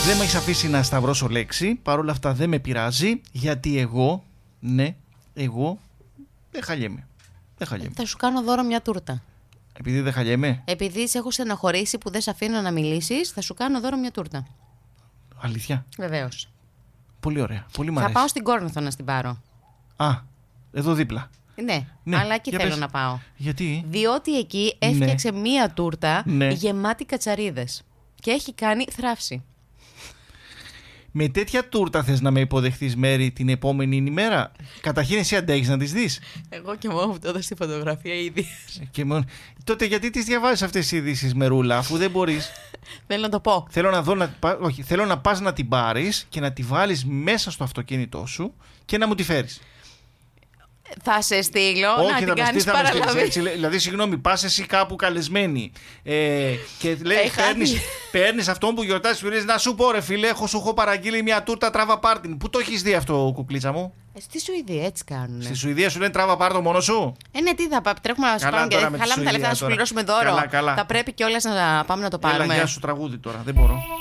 Δεν με έχεις αφήσει να σταυρώσω λέξη. Παρ' όλα αυτά δεν με πειράζει. Γιατί εγώ δεν χαλιέμαι. Θα σου κάνω δώρο μια τούρτα. Επειδή δεν χαλιέμαι. Επειδή σε έχω στεναχωρήσει που δεν σε αφήνω να μιλήσεις, θα σου κάνω δώρο μια τούρτα. Αλήθεια. Βεβαίως. Πολύ ωραία. Πολύ μ' αρέσει. Θα πάω στην Κόρινθο να στην πάρω. Α, εδώ δίπλα. Ναι, αλλά εκεί θέλω να πάω. Γιατί? Διότι εκεί έφτιαξε μία τούρτα γεμάτη κατσαρίδες. Και έχει κάνει θράψη. Με τέτοια τούρτα θες να με υποδεχθείς, Μέρη, την επόμενη ημέρα? Καταρχήν εσύ αντέχεις να τις δεις? Εγώ και μόνο που το έδωσα στη φωτογραφία ήδη. Τότε γιατί τις διαβάζεις αυτές τις ειδήσεις, Μερούλα, αφού δεν μπορείς? Θέλω να το πω. Θέλω να πας να την πάρεις και να τη βάλεις μέσα στο αυτοκίνητό σου και να μου τη φέρεις. Θα σε στείλω να την κάνεις παραλαβή. Δηλαδή, συγγνώμη, πας εσύ κάπου καλεσμένη και λέει, παίρνεις αυτόν που γιορτάζει, σου λέει, να σου πω, ρε φίλε, σου έχω παραγγείλει μια τούρτα τράβα πάρτιν. Πού το έχεις δει αυτό, κουκλίτσα μου? Στη Σουηδία έτσι κάνουνε. Στη Σουηδία σου λένε τράβα πάρτο μόνο σου? Ναι, τι θα τρέχουμε να σου πάρουμε και χαλάμε τα λεφτά να σου πληρώσουμε δώρο. Θα πρέπει κιόλας να πάμε να το πάρουμε. Έλα, γεια σου τραγούδι τώρα, δεν μπορώ.